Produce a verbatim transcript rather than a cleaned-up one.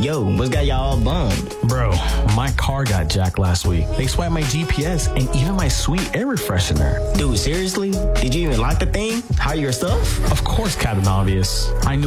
Yo, what's got y'all all bummed? Bro, my car got jacked last week. They swiped my G P S and even my sweet air refreshener. Dude, seriously? Did you even lock the thing? Hide your stuff? Of course, Captain Obvious. I knew